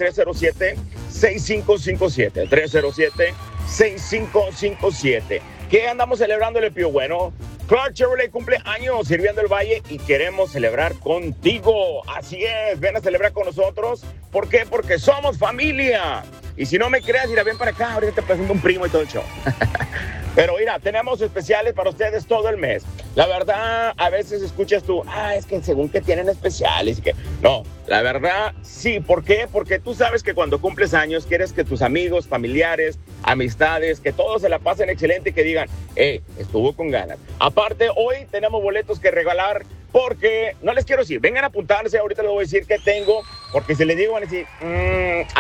307-6557. 307-6557. ¿Qué andamos celebrando, el Pío? Bueno, Clark Chevrolet cumple años sirviendo el Valle y queremos celebrar contigo. Así es, ven a celebrar con nosotros. ¿Por qué? Porque somos familia. Y si no me creas, mira, ven para acá, ahorita te presento un primo y todo el show. Pero mira, tenemos especiales para ustedes todo el mes. La verdad, a veces escuchas tú, es que según que tienen especiales y que... No, la verdad, sí. ¿Por qué? Porque tú sabes que cuando cumples años, quieres que tus amigos, familiares, amistades, que todos se la pasen excelente y que digan, estuvo con ganas. Aparte, hoy tenemos boletos que regalar porque, no les quiero decir, vengan a apuntarse, ahorita les voy a decir qué tengo, porque si les digo van a decir,